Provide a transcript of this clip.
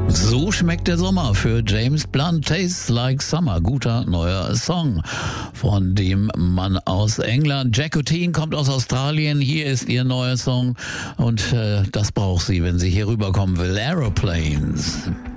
So schmeckt der Sommer für James Blunt. Tastes Like Summer. Guter neuer Song von dem Mann aus England. Jacqueline kommt aus Australien. Hier ist ihr neuer Song und das braucht sie, wenn sie hier rüberkommen will. Aeroplanes.